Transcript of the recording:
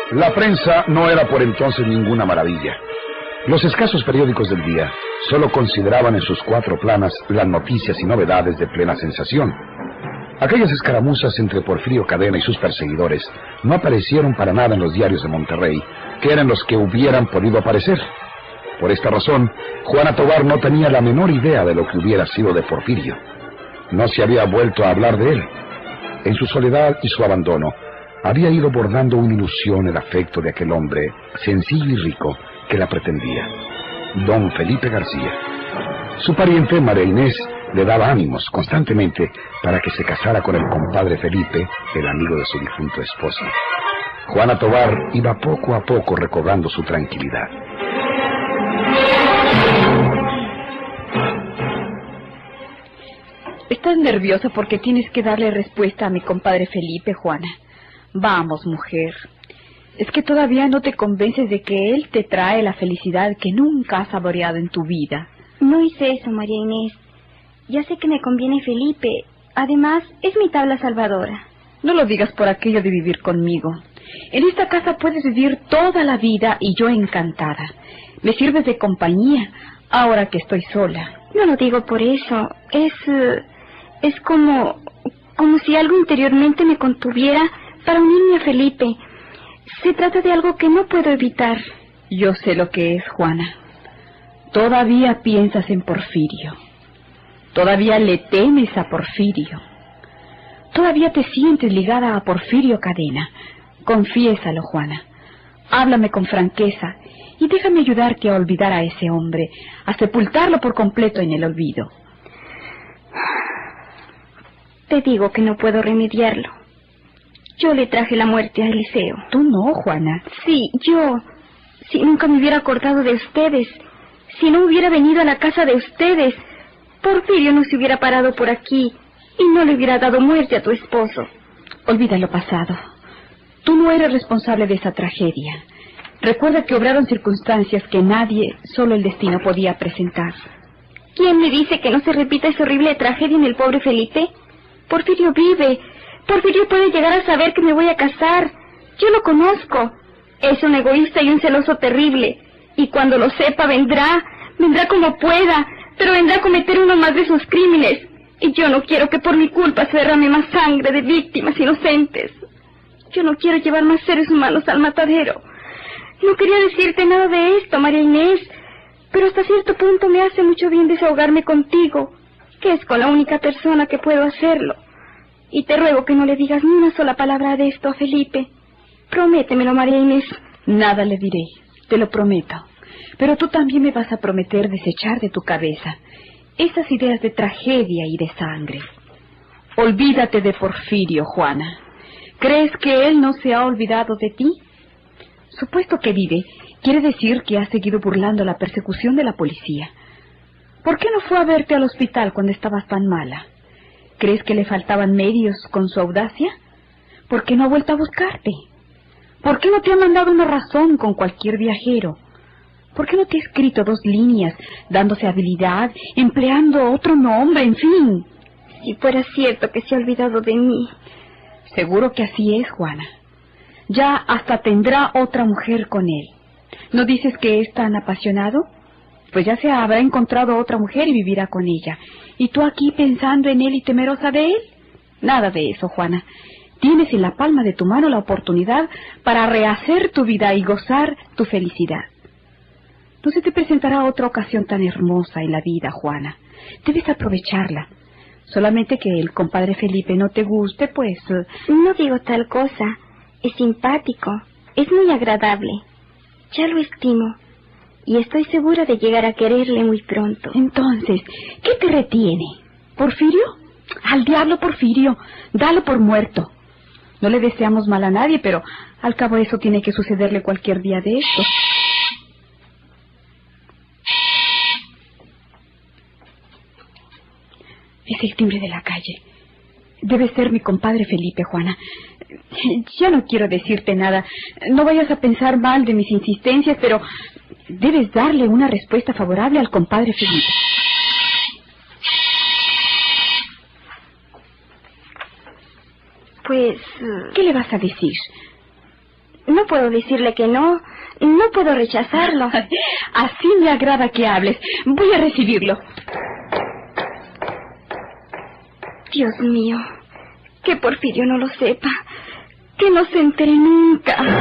La prensa no era por entonces ninguna maravilla. Los escasos periódicos del día solo consideraban en sus 4 planas las noticias y novedades de plena sensación. Aquellas escaramuzas entre Porfirio Cadena y sus perseguidores no aparecieron para nada en los diarios de Monterrey, que eran los que hubieran podido aparecer. Por esta razón, Juana Tovar no tenía la menor idea de lo que hubiera sido de Porfirio. No se había vuelto a hablar de él. En su soledad y su abandono, había ido bordando una ilusión el afecto de aquel hombre sencillo y rico que la pretendía, don Felipe García. Su pariente, María Inés, le daba ánimos constantemente para que se casara con el compadre Felipe, el amigo de su difunto esposo. Juana Tovar iba poco a poco recobrando su tranquilidad. Estás nerviosa porque tienes que darle respuesta a mi compadre Felipe, Juana. Vamos, mujer. Es que todavía no te convences de que él te trae la felicidad que nunca has saboreado en tu vida. No hice eso, María Inés. Ya sé que me conviene Felipe. Además, es mi tabla salvadora. No lo digas por aquello de vivir conmigo. En esta casa puedes vivir toda la vida y yo encantada. Me sirves de compañía ahora que estoy sola. No lo digo por eso. Es como si algo interiormente me contuviera para unirme a Felipe. Se trata de algo que no puedo evitar. Yo sé lo que es, Juana. Todavía piensas en Porfirio. Todavía le temes a Porfirio. Todavía te sientes ligada a Porfirio Cadena. Confiésalo, Juana. Háblame con franqueza y déjame ayudarte a olvidar a ese hombre, a sepultarlo por completo en el olvido. Te digo que no puedo remediarlo. Yo le traje la muerte a Eliseo. Tú no, Juana. Sí, yo. Si nunca me hubiera acordado de ustedes, si no hubiera venido a la casa de ustedes, Porfirio no se hubiera parado por aquí y no le hubiera dado muerte a tu esposo. Olvida lo pasado. Tú no eres responsable de esa tragedia. Recuerda que obraron circunstancias que nadie, solo el destino, podía presentar. ¿Quién me dice que no se repita esa horrible tragedia en el pobre Felipe? Porfirio vive. Porfirio puede llegar a saber que me voy a casar. Yo lo conozco. Es un egoísta y un celoso terrible. Y cuando lo sepa vendrá como pueda, pero vendrá a cometer uno más de sus crímenes. Y yo no quiero que por mi culpa se derrame más sangre de víctimas inocentes. Yo no quiero llevar más seres humanos al matadero. No quería decirte nada de esto, María Inés, pero hasta cierto punto me hace mucho bien desahogarme contigo, que es con la única persona que puedo hacerlo. Y te ruego que no le digas ni una sola palabra de esto a Felipe. Prométemelo, María Inés. Nada le diré, te lo prometo. Pero tú también me vas a prometer desechar de tu cabeza esas ideas de tragedia y de sangre. Olvídate de Porfirio, Juana. ¿Crees que él no se ha olvidado de ti? Supuesto que vive, quiere decir que ha seguido burlando la persecución de la policía. ¿Por qué no fue a verte al hospital cuando estabas tan mala? ¿Crees que le faltaban medios con su audacia? ¿Por qué no ha vuelto a buscarte? ¿Por qué no te ha mandado una razón con cualquier viajero? ¿Por qué no te ha escrito 2 líneas, dándose habilidad, empleando otro nombre, en fin? Si fuera cierto que se ha olvidado de mí. Seguro que así es, Juana. Ya hasta tendrá otra mujer con él. ¿No dices que es tan apasionado? Pues ya se habrá encontrado otra mujer y vivirá con ella. ¿Y tú aquí pensando en él y temerosa de él? Nada de eso, Juana. Tienes en la palma de tu mano la oportunidad para rehacer tu vida y gozar tu felicidad. No se te presentará otra ocasión tan hermosa en la vida, Juana. Debes aprovecharla. Solamente que el compadre Felipe no te guste, pues... No digo tal cosa. Es simpático. Es muy agradable. Ya lo estimo. Y estoy segura de llegar a quererle muy pronto. Entonces, ¿qué te retiene? ¿Porfirio? Al diablo, Porfirio. Dalo por muerto. No le deseamos mal a nadie, pero al cabo eso tiene que sucederle cualquier día de estos. Es el timbre de la calle. Debe ser mi compadre Felipe, Juana. Ya no quiero decirte nada. No vayas a pensar mal de mis insistencias, pero debes darle una respuesta favorable al compadre Felipe. Pues... ¿Qué le vas a decir? No puedo decirle que no. No puedo rechazarlo. Así me agrada que hables. Voy a recibirlo. Dios mío, que Porfirio no lo sepa. Que no se entere nunca.